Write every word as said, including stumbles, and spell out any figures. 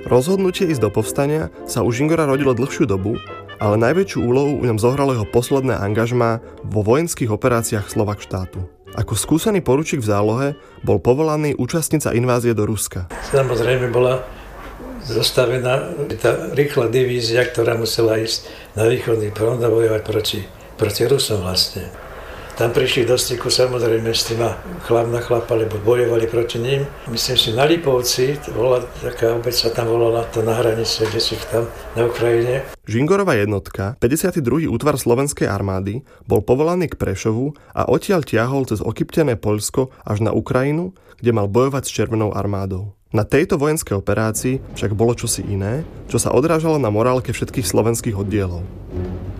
Rozhodnutie ísť do povstania sa u Žingora rodilo dlhšiu dobu, ale najväčšiu úlohu v ňom zohralo jeho posledné angažmá vo vojenských operáciách Slovak štátu. Ako skúsený poručík v zálohe bol povolaný účastniť sa invázie do Ruska. Samozrejme bola zostavená tá rýchla divízia, ktorá musela ísť na východný front a bojovať proti, proti Rusom vlastne. Tam prišli do styku samozrejme s týma chlap na chlap, alebo bojovali proti ním. Myslím si, na Lipovci, bola taká obec, sa tam volala to na hranice, kde si tam na Ukrajine. Žingorová jednotka, päťdesiaty druhý útvar slovenskej armády, bol povolaný k Prešovu a odtiaľ tiahol cez okyptené Poľsko až na Ukrajinu, kde mal bojovať s Červenou armádou. Na tejto vojenskej operácii však bolo čosi iné, čo sa odrážalo na morálke všetkých slovenských oddielov.